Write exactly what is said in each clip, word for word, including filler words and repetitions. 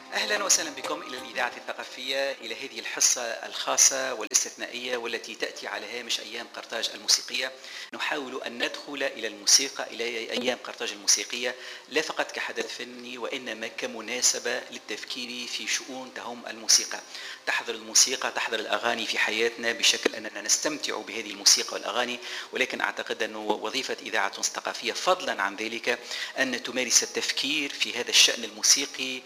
أهلا وسهلا بكم إلى الإذاعة الثقافية، إلى هذه الحصة الخاصة والاستثنائية والتي تأتي على هامش أيام قرطاج الموسيقية. نحاول أن ندخل إلى الموسيقى، إلى أيام قرطاج الموسيقية، لا فقط كحدث فني وإنما كمناسبة للتفكير في شؤون تهم الموسيقى. تحضر الموسيقى، تحضر الأغاني في حياتنا بشكل أننا نستمتع بهذه الموسيقى والأغاني، ولكن أعتقد أن وظيفة إذاعة ثقافية فضلا عن ذلك أن تمارس التفكير في هذا الشأن الموسيقي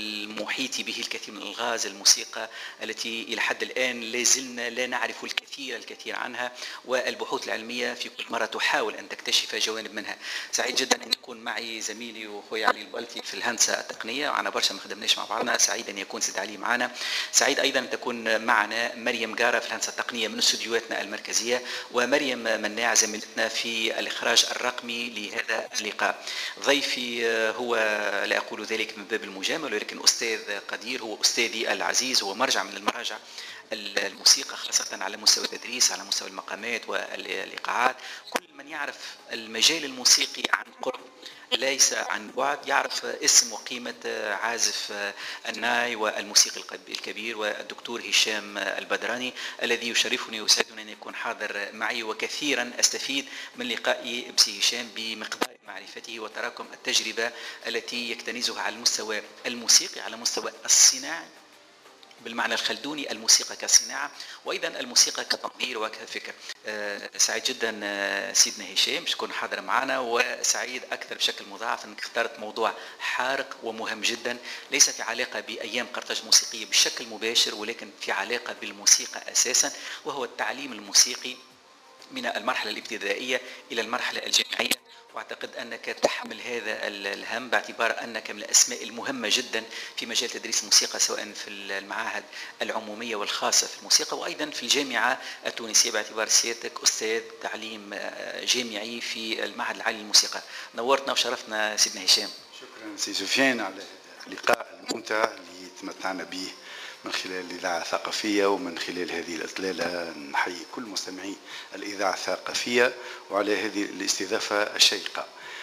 المحيط به الكثير من الغاز الموسيقى التي إلى حد الآن لازلنا لا نعرف الكثير الكثير عنها، والبحوث العلمية في كل مرة تحاول أن تكتشف جوانب منها. سعيد جدا أن يكون معي زميلي وأخوي علي البلطي في الهندسة التقنية، وأنا برشا ما خدمناش مع بعضنا. سعيد أن يكون سيد علي معنا. سعيد أيضا أن تكون معنا مريم جارة في الهندسة التقنية من استديوهاتنا المركزية، ومريم مناع زميلتنا في الإخراج الرقمي لهذا اللقاء. ضيفي هو، لا أقول ذلك من باب المجاملة، ولكن أستاذ قدير، هو أستاذي العزيز، هو مرجع من المراجع الموسيقى خاصة على مستوى التدريس، على مستوى المقامات والإيقاعات. كل من يعرف المجال الموسيقي عن قرب ليس عن بعد يعرف اسم وقيمة عازف الناي والموسيقي الكبير والدكتور هشام البدراني، الذي يشرفني ويسعدني أن يكون حاضر معي، وكثيرا أستفيد من لقائي بسي هشام بمقدار معرفته وتراكم التجربة التي يكتنزها على المستوى الموسيقي، على مستوى الصناعي بالمعنى الخلدوني، الموسيقى كصناعة، وأيضا الموسيقى كتطوير وكفكر. أه سعيد جدا أه سيدنا هشام باش تكون حاضر معنا، وسعيد أكثر بشكل مضاعف أنك اخترت موضوع حارق ومهم جدا، ليس في علاقة بأيام قرطاج موسيقية بشكل مباشر، ولكن في علاقة بالموسيقى أساسا، وهو التعليم الموسيقي من المرحلة الابتدائية إلى المرحلة الجامعية. واعتقد انك تحمل هذا الهم باعتبار انك من الاسماء المهمه جدا في مجال تدريس الموسيقى، سواء في المعاهد العموميه والخاصه في الموسيقى، وايضا في الجامعه التونسيه، باعتبار سيادتك استاذ تعليم جامعي في المعهد العالي للموسيقى. نورتنا وشرفتنا سيدنا هشام. شكرا سي سفيان على اللقاء الممتع اللي تمتعنا به من خلال الإذاعة الثقافية، ومن خلال هذه الإطلالة نحيي كل مستمعي الإذاعة الثقافية وعلى هذه الاستضافة الشيقة.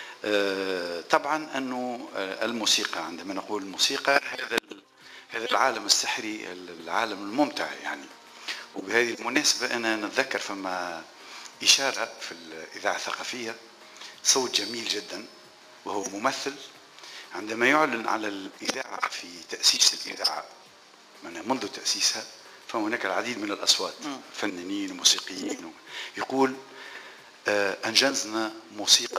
طبعا أنه الموسيقى، عندما نقول الموسيقى، هذا هذا العالم السحري، العالم الممتع يعني. وبهذه المناسبة أنا نتذكر فما إشارة في الإذاعة الثقافية، صوت جميل جدا، وهو ممثل عندما يعلن على الإذاعة في تأسيس الإذاعة منذ تأسيسها، فهناك العديد من الأصوات، فنانين وموسيقيين، يقول آه أنجزنا موسيقى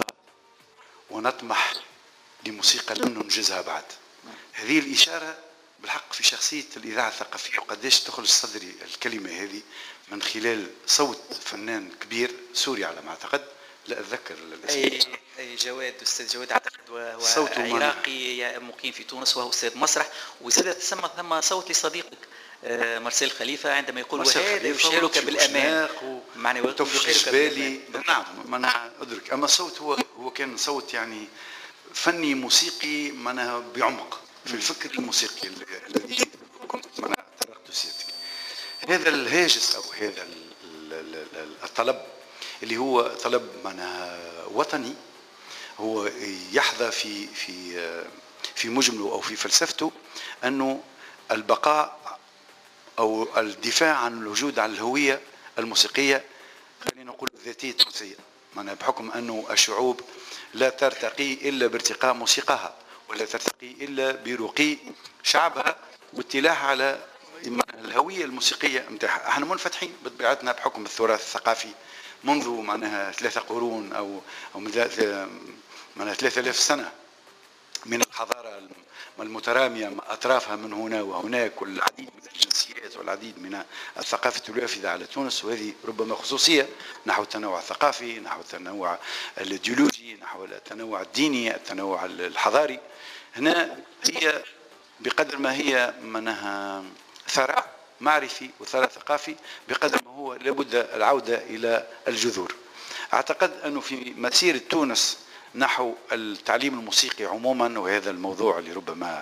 ونطمح لموسيقى لم ننجزها بعد. هذه الإشارة بالحق في شخصية الإذاعة الثقافية، وقديش تخرج صدري الكلمة هذه من خلال صوت فنان كبير سوري على ما أعتقد، لا أتذكر الاسم. أي, أي جواد، أستاذ جواد أعتقد، وهو عراقي مقيم في تونس، وهو أستاذ مسرح. وزاد تسمى ثم صوت لصديقك مارسيل خليفة عندما يقول وهذا يشعرك بالأمان، معنى وتوفيق الجبالي. نعم، ما أنا أدرك. أما الصوت هو هو كان صوت يعني فني موسيقي، معناها بعمق في الفكر الموسيقي الذي كنت أنا طرقت سيرتك. هذا الهاجس أو هذا الطلب اللي هو طلب معناها وطني، هو يحظى في في في مجمله أو في فلسفته أنه البقاء أو الدفاع عن الوجود على الهوية الموسيقية، خلينا نقول الذاتية التونسية، معناها بحكم أنه الشعوب لا ترتقي إلا بارتقاء موسيقاها، ولا ترتقي إلا برقي شعبها واطلاعها على الهوية الموسيقية متاعها. احنا منفتحين بطبيعتنا بحكم التراث الثقافي منذ معناها ثلاثة قرون أو أو من ثلاثة آلاف سنة من الحضارة المترامية أطرافها من هنا وهناك، والعديد من الجنسيات والعديد من الثقافة الوافدة على تونس. وهذه ربما خصوصية نحو التنوع الثقافي، نحو التنوع الإيديولوجي، نحو التنوع الديني، التنوع الحضاري. هنا هي بقدر ما هي منها ثراء معرفي وثراء ثقافي، بقدر ما هو لابد العودة إلى الجذور. أعتقد أنه في مسيرة تونس نحو التعليم الموسيقي عموما، وهذا الموضوع اللي ربما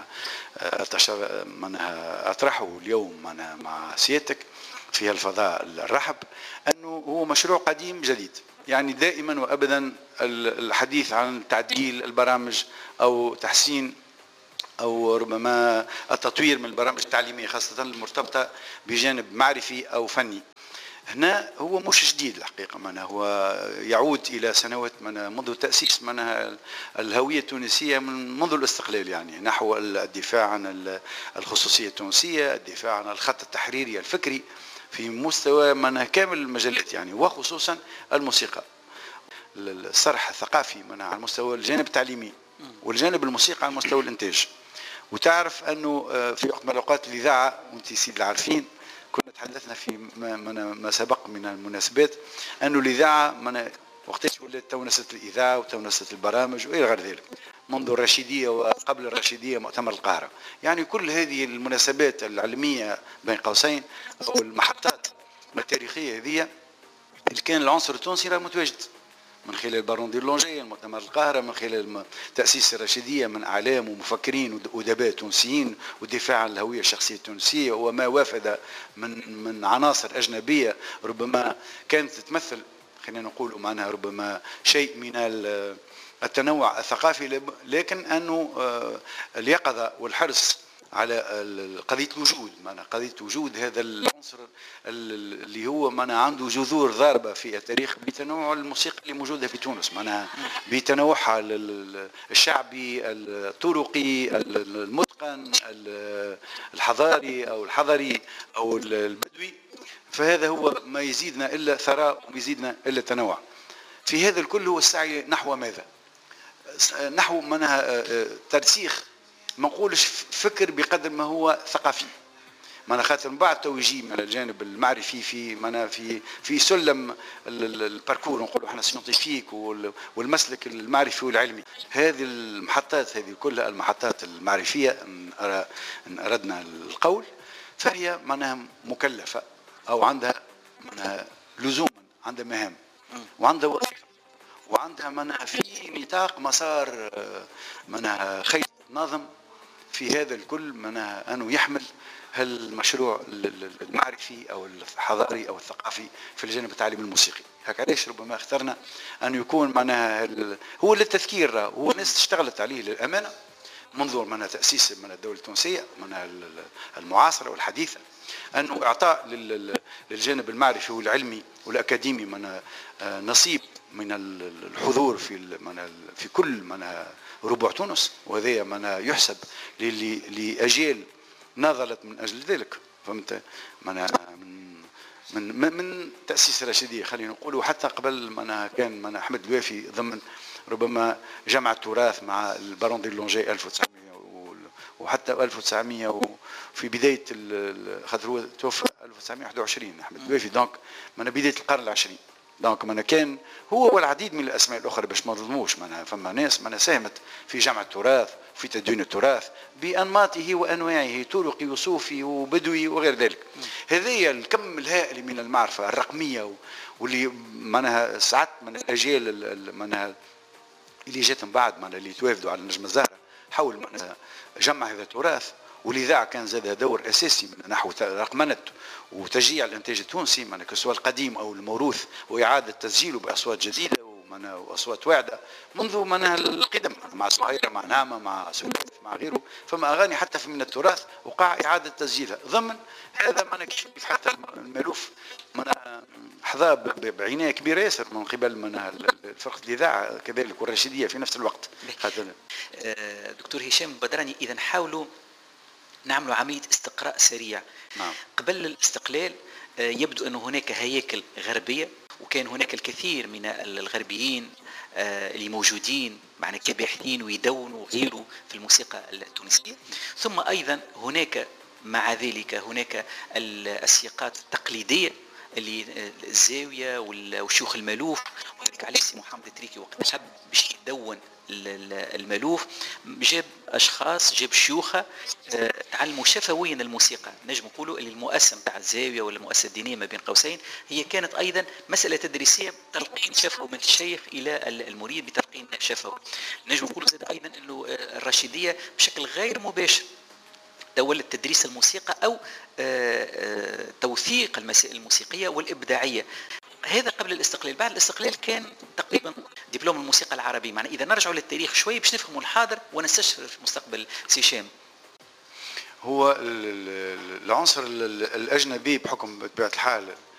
أطرحه اليوم مع سيادتك في الفضاء الرحب، أنه هو مشروع قديم جديد. يعني دائما وأبدا الحديث عن تعديل البرامج أو تحسين أو ربما التطوير من البرامج التعليمية خاصة المرتبطة بجانب معرفي أو فني. هنا هو مش جديد الحقيقة، معناها هو يعود إلى سنوات من منذ تأسيس منها الهوية التونسية من منذ الاستقلال، يعني نحو الدفاع عن الخصوصية التونسية، الدفاع عن الخط التحريري الفكري في مستوى من كامل المجالات، يعني وخصوصا الموسيقى، الصرح الثقافي من على مستوى الجانب التعليمي والجانب الموسيقى على مستوى الإنتاج. وتعرف أنه في وقت من الأوقات الإذاعة، وأنت سيد العارفين كنا تحدثنا في ما, ما سبق من المناسبات أنه الإذاعة من وقتاش ولات تونست الإذاعة وتونست البرامج وإلى غير ذلك، منذ الرشيدية وقبل الرشيدية مؤتمر القاهرة، يعني كل هذه المناسبات العلمية بين قوسين أو المحطات التاريخية هذه اللي كان العنصر التونسي راه متواجد من خلال بارون دي لونجي، المؤتمر القاهرة، من خلال تأسيس الرشيدية من أعلام ومفكرين وأدباء تونسيين والدفاع عن الهوية الشخصية التونسية، وما وافد من من عناصر أجنبية ربما كانت تمثل، خلينا نقول معناها ربما شيء من التنوع الثقافي، لكن أنه اليقظة والحرص على قضية الوجود، معناها قضية وجود هذا العنصر اللي هو معناها عنده جذور ضاربة في التاريخ بتنوع الموسيقى اللي موجودة في تونس، معناها بتنوعها الشعبي الطرقي المتقن الحضاري أو الحضري أو البدوي. فهذا هو ما يزيدنا إلا ثراء ويزيدنا إلا تنوع. في هذا الكل هو السعي نحو ماذا؟ نحو معناها ترسيخ، ما نقولش فكر بقدر ما هو ثقافي، معناها خاطر من بعد تو يجي من الجانب المعرفي في معناها في في سلم الباركور نقولوا احنا سيونتيفيك والمسلك المعرفي والعلمي. هذه المحطات هذه كلها المحطات المعرفيه ان اردنا القول فهي معناها مكلفه او عندها معناها لزوما، عندها مهام وعندها وظيفه وعندها معناها في نطاق مسار معناها خيط ناظم في هذا الكل، معناها أنه يحمل هالمشروع المعرفي أو الحضاري أو الثقافي في الجانب التعليمي الموسيقي. هكا علاش ربما اخترنا أن يكون معناها هو للتذكير، هو الناس اشتغلت عليه للأمانة منذ معناها تأسيس من الدولة التونسية معناها المعاصرة والحديثة، أنه إعطاء للجانب المعرفي والعلمي والأكاديمي معناها نصيب من الحضور في في كل معناها ربوع تونس، وهذا معناها يحسب لأجيال ناضلت من أجل ذلك. فهمت معناها من من من تأسيس الرشيدية خلينا نقول، وحتى قبل معناها كان معناها أحمد الوافي ضمن ربما جمع التراث مع البارون دي لونجي ألف وتسعمائة وحتى ألف وتسعمائة وفي بداية خاطر هو توفى ألف وتسعمائة وواحد وعشرين أحمد الوافي، دونك من بداية القرن العشرين، دونك من كان هو والعديد من الاسماء الاخرى باش ما نظلموش، معناها فما ناس معناها ساهمت في جمع التراث في تدوين التراث بانماطه وانواعه، طرقي وصوفي وبدوي وغير ذلك. هذه الكم الهائل من المعرفه الرقميه واللي معناها ساعات من الاجيال معناها اللي جات من بعد معناها اللي توافدوا على النجم الزهره حول معناها جمع هذا التراث، والاذاعه كان زادها دور اساسي من نحو رقمنه وتشجيع الانتاج التونسي معناها كسواء القديم او الموروث، واعاده تسجيله باصوات جديده ومعناها واصوات واعده منذ معناها القدم، مع صهيره مع نعمه مع سليف مع غيره، فما اغاني حتى من التراث وقع اعاده تسجيلها ضمن هذا معناها كيف حتى المالوف معناها حظى بعنايه كبيره ياسر من قبل معناها فرقه الاذاعه كذلك والرشيديه في نفس الوقت. دكتور هشام البدراني، اذا حاولوا نعملوا عملية استقراء سريع. نعم. قبل الاستقلال يبدو أن هناك هياكل غربية، وكان هناك الكثير من الغربيين اللي موجودين معنا كباحثين ويدونوا وغيروا في الموسيقى التونسية، ثم أيضا هناك مع ذلك هناك السياقات التقليدية اللي الزاوية والشيوخ المالوف، وهذيك عليه سي محمد التريكي وقت حب باش يدون المالوف جاب اشخاص جاب شيوخه تعلموا شفويا الموسيقى، نجم نقولوا اللي المؤسسه نتاع الزاويه ولا المؤسسه الدينيه ما بين قوسين هي كانت ايضا مساله تدريسيه تلقين شفوي من الشيخ الى المريد بتلقين شفوي. نجم نقولوا زاد ايضا انه الرشيديه بشكل غير مباشر تولت تدريس الموسيقى او توثيق المسائل الموسيقيه والابداعيه. هذا قبل الاستقلال. بعد الاستقلال كان تقريبا دبلوم الموسيقى العربية. معنى إذا نرجع للتاريخ شوي باش نفهموا الحاضر ونستشعر في المستقبل. سي هشام، هو العنصر الأجنبي بحكم بطبيعة الحال